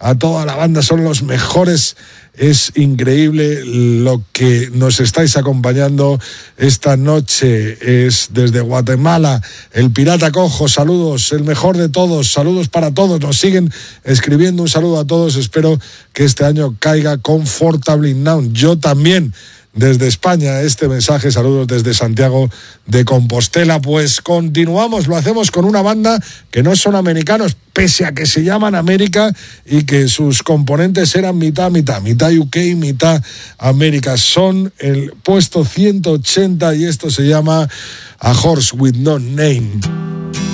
a toda la banda, son los mejores. Es increíble lo que nos estáis acompañando esta noche. Es desde Guatemala, el Pirata Cojo. Saludos, el mejor de todos. Saludos para todos. Nos siguen escribiendo. Un saludo a todos. Espero que este año caiga comfortably now. Yo también. Desde España, este mensaje, saludos desde Santiago de Compostela. Pues continuamos, lo hacemos con una banda que no son americanos, pese a que se llaman América y que sus componentes eran mitad UK, mitad América. Son el puesto 180 y esto se llama A Horse With No Name.